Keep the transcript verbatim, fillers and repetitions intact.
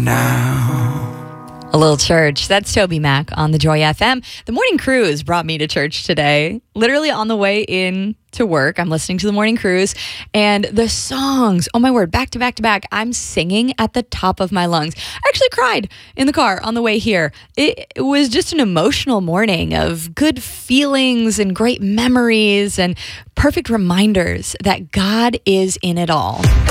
now. A little church. That's Toby Mac on the Joy F M. The morning cruise brought me to church today. Literally on the way in to work, I'm listening to the morning cruise, and the songs, oh my word, back to back to back, I'm singing at the top of my lungs. I actually cried in the car on the way here. It, it was just an emotional morning of good feelings and great memories and perfect reminders that God is in it all.